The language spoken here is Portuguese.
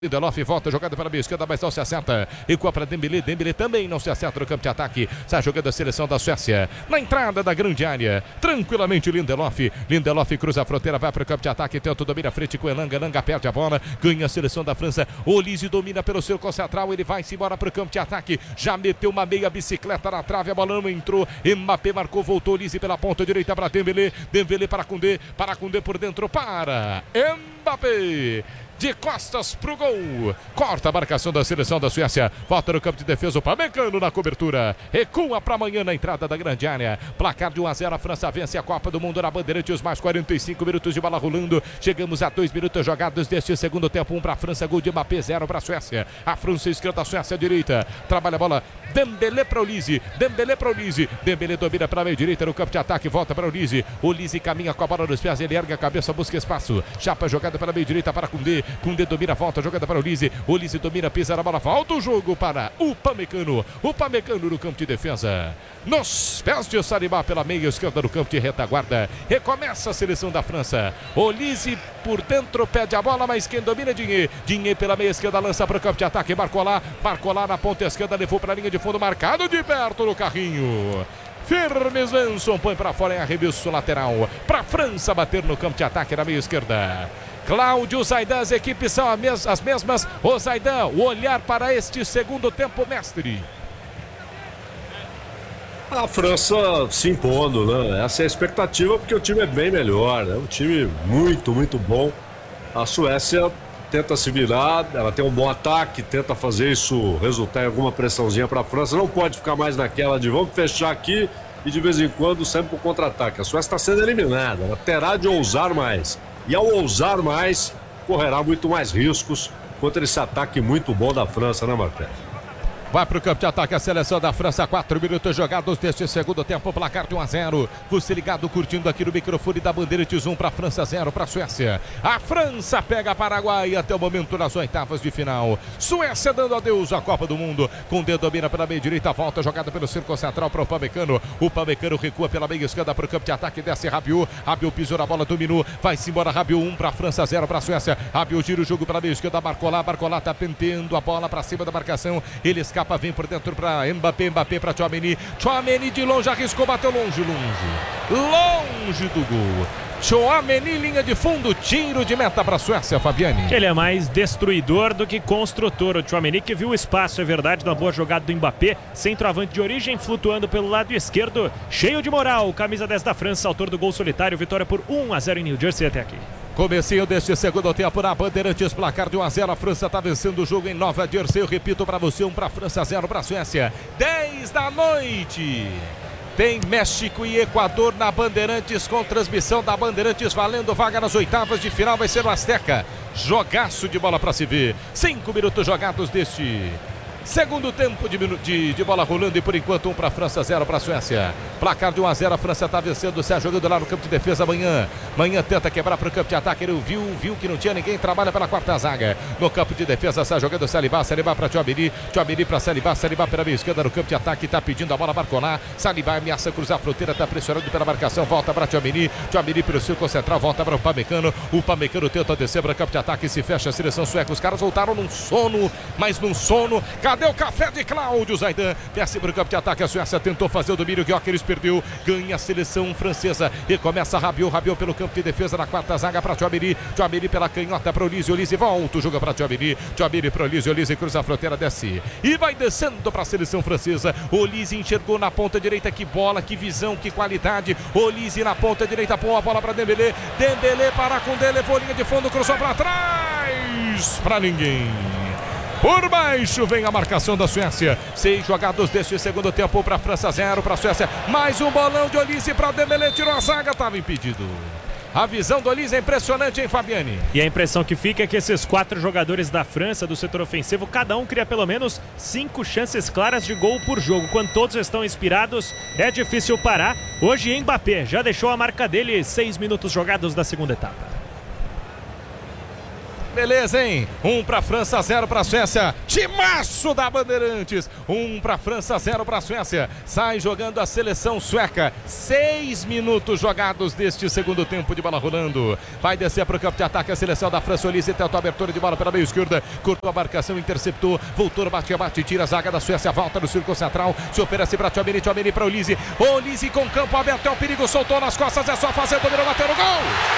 Lindelof volta, jogada para a meia esquerda, mas não se acerta. Recua para Dembélé, Dembélé também não se acerta no campo de ataque. Sai jogando a seleção da Suécia. Na entrada da grande área, tranquilamente Lindelof. Lindelof cruza a fronteira, vai para o campo de ataque, tenta domina a frente com Elanga. Elanga perde a bola, ganha a seleção da França. Olise domina pelo círculo central, ele vai-se embora para o campo de ataque. Já meteu uma meia bicicleta na trave, a bola não entrou. Mbappé marcou, voltou Olise pela ponta direita para Dembélé. Dembélé para Koundé por dentro para Mbappé. De costas pro gol. Corta a marcação da seleção da Suécia. Volta no campo de defesa. O Pamecano na cobertura. Recua para amanhã na entrada da grande área. Placar de 1-0. A França vence a Copa do Mundo na Bandeirantes. Mais 45 minutos de bola rolando. Chegamos a 2 minutos jogados deste segundo tempo. 1 para a França. Gol de Mbappé. 0 para a Suécia. A França esquerda, a Suécia direita. Trabalha a bola. Dembélé para Olise. Dembélé para Olise. Dembélé domina para a meia direita no campo de ataque. Volta para Olise. Olise caminha com a bola nos pés. Ele ergue a cabeça, busca espaço. Chapa jogada para a meia direita para Koundé. Koundé domina, volta, jogada para Olise. Olise domina, pisa na bola, volta o jogo para o Pamecano. O Pamecano no campo de defesa. Nos pés de Saliba pela meia esquerda no campo de retaguarda. Recomeça a seleção da França. Olise por dentro, pede a bola, mas quem domina é Digne. Digne pela meia esquerda, lança para o campo de ataque. Marcou lá na ponta esquerda, levou para a linha de fundo, marcado de perto no carrinho. Firmes Venson põe para fora em arremesso lateral. Para a França bater no campo de ataque na meia esquerda. Cláudio Zaidan, as equipes são as mesmas. O Zaidan, o olhar para este segundo tempo, mestre. A França se impondo, né? Essa é a expectativa, porque o time é bem melhor, né? Um time muito, muito bom. A Suécia tenta se virar, ela tem um bom ataque, tenta fazer isso resultar em alguma pressãozinha para a França. Não pode ficar mais naquela de vamos fechar aqui e de vez em quando sempre para o contra-ataque. A Suécia está sendo eliminada, ela terá de ousar mais. E ao ousar mais, correrá muito mais riscos contra esse ataque muito bom da França, né, Marcelo? Vai para o campo de ataque a seleção da França. 4 minutos jogados deste segundo tempo. Placar de 1-0. Você ligado, curtindo aqui no microfone da Bandeirantes. 1 para a França, 0 para a Suécia. A França pega Paraguai até o momento nas oitavas de final. Suécia dando adeus à Copa do Mundo. Koundé domina pela meia direita. Volta jogada pelo círculo central para o Pamecano. O Pamecano recua pela meia esquerda para o campo de ataque. Desce Rabiot. Rabiot pisou na bola, dominou. Vai-se embora Rabiot. 1 para a França, 0 para a Suécia. Rabiot gira o jogo pela meia esquerda. Barcola tá penteando a bola para cima da marcação. Ele escapa. Vem por dentro para Mbappé para Tchouaméni. Tchouaméni de longe arriscou, bateu longe do gol. Tchouaméni, linha de fundo, tiro de meta para a Suécia, Fabiane. Ele é mais destruidor do que construtor. O Tchouaméni que viu o espaço, é verdade, na boa jogada do Mbappé. Centroavante de origem, flutuando pelo lado esquerdo. Cheio de moral, camisa 10 da França, autor do gol solitário. Vitória por 1-0 em New Jersey até aqui. Comecinho deste segundo tempo na Bandeirantes, placar de 1-0. A França está vencendo o jogo em Nova Jersey. Eu repito para você, 1 para a França, 0 para a Suécia. 10 da noite. Tem México e Equador na Bandeirantes, com transmissão da Bandeirantes, valendo vaga nas oitavas de final. Vai ser o Azteca. Jogaço de bola para se ver. 5 minutos jogados deste segundo tempo de bola rolando, e por enquanto 1 para a França, 0 para a Suécia. Placar de 1-0, a França está vencendo, sai jogando lá no campo de defesa. Manhã tenta quebrar para o campo de ataque, ele viu que não tinha ninguém, trabalha pela quarta zaga. No campo de defesa, sai jogando Saliba para Tchouaméni para Saliba pela meia esquerda no campo de ataque, está pedindo a bola, Barcola. Saliba ameaça cruzar a fronteira, está pressionando pela marcação, volta para Tchouaméni pelo círculo central, volta para o Pamecano. O Pamecano tenta descer para o campo de ataque, se fecha a seleção sueca. Os caras voltaram num sono. Cadê o café de Cláudio Zaidan? Desce para o campo de ataque. A Suécia tentou fazer o domínio. Gyökeres perdeu. Ganha a seleção francesa. E começa Rabiot pelo campo de defesa na quarta zaga para Tchouaméni pela canhota para Olise. Olise volta o jogo para Tchouaméni para Olise. Olise cruza a fronteira, desce. E vai descendo para a seleção francesa. Olise enxergou na ponta direita. Que bola, que visão, que qualidade. Olise na ponta direita. Põe a bola para Dembélé. Dembélé para Koundé. Levou linha de fundo. Cruzou para trás. Para ninguém. Por baixo vem a marcação da Suécia. 6 jogados deste segundo tempo para a França, 0 para a Suécia. Mais um bolão de Olise para Dembélé. Tirou a zaga, estava impedido. A visão do Olise é impressionante, hein, Fabiane? E a impressão que fica é que esses 4 jogadores da França, do setor ofensivo, cada um cria pelo menos 5 chances claras de gol por jogo. Quando todos estão inspirados, é difícil parar. Hoje, Mbappé já deixou a marca dele. 6 minutos jogados da segunda etapa. Beleza, hein? 1 para a França, 0 para a Suécia. Timaço da Bandeirantes. 1 para a França, 0 para a Suécia. Sai jogando a seleção sueca. 6 minutos jogados deste segundo tempo de bola rolando. Vai descer para o campo de ataque a seleção da França. Olise tenta a abertura de bola pela meia esquerda. Cortou a marcação, interceptou. Voltou no bate-bate, tira a zaga da Suécia. Volta no círculo central. Se oferece para Tchouaméni para Olise. Olise com campo aberto. É o perigo, soltou nas costas. É só fazer, dominou, bateu no gol.